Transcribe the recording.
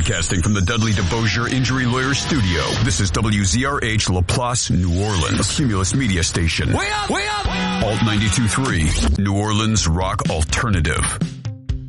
Broadcasting from the Dudley DeBosier Injury Lawyer Studio, this is WZRH Laplace, New Orleans, a Cumulus media station. Way up! Way up! Alt 92.3, New Orleans Rock Alternative.